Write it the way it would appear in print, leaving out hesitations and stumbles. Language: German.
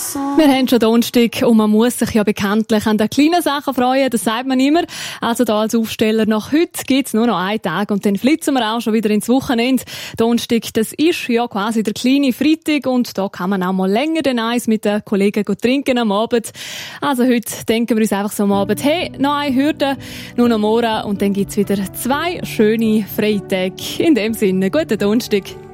Wir haben schon Donnerstag und man muss sich ja bekanntlich an den kleinen Sachen freuen, das sagt man immer. Also da als Aufsteller nach heute gibt's nur noch einen Tag und dann flitzen wir auch schon wieder ins Wochenende. Donnerstag, das ist ja quasi der kleine Freitag und da kann man auch mal länger den Eis mit den Kollegen trinken am Abend. Also heute denken wir uns einfach so am Abend, hey, noch eine Hürde, nur noch morgen und dann gibt's wieder 2 schöne Freitage. In dem Sinne, guten Donnerstag.